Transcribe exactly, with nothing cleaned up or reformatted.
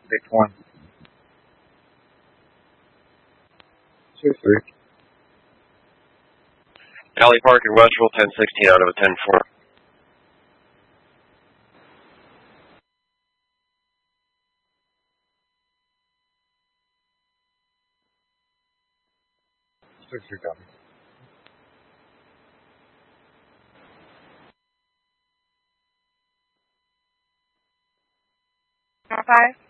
six one. Two three. Alley Parker, Westfield, ten sixteen out of a ten four. Six three copy. Five.